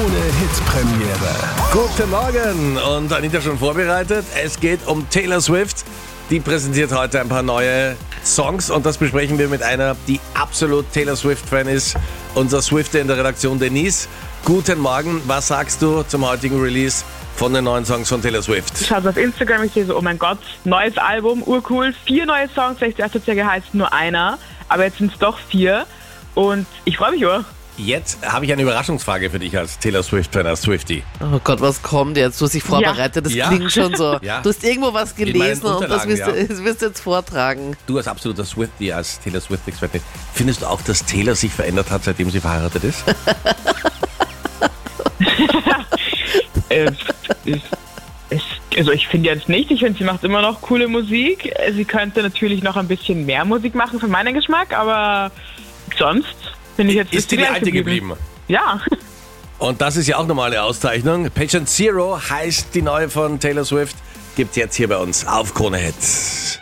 Krone-Hit-Premiere. Guten Morgen und Anita schon vorbereitet. Es geht um Taylor Swift. Die präsentiert heute ein paar neue Songs und das besprechen wir mit einer, die absolut Taylor Swift-Fan ist. Unser Swifter in der Redaktion, Denise. Guten Morgen, was sagst du zum heutigen Release von den neuen Songs von Taylor Swift? Ich schaue auf Instagram, ich sehe so, oh mein Gott, neues Album, urcool, 4 neue Songs, vielleicht zuerst hat es ja geheißen nur einer, aber jetzt sind es doch 4 und ich freue mich über. Jetzt habe ich eine Überraschungsfrage für dich als Taylor Swift-Fan, als Swiftie. Oh Gott, was kommt jetzt? Du hast dich vorbereitet, das klingt schon so. Ja. Du hast irgendwo was gelesen und das wirst, ja. das wirst du jetzt vortragen. Du als absoluter Swiftie, als Taylor Swift-Experte, findest du auch, dass Taylor sich verändert hat, seitdem sie verheiratet ist? Also ich finde jetzt nicht, ich finde, sie macht immer noch coole Musik. Sie könnte natürlich noch ein bisschen mehr Musik machen für meinen Geschmack, aber sonst finde ich jetzt... Ist die alte geblieben? Ja. Und das ist ja auch nochmal eine Auszeichnung. Patient Zero heißt die neue von Taylor Swift. Gibt's jetzt hier bei uns auf Krone Hit.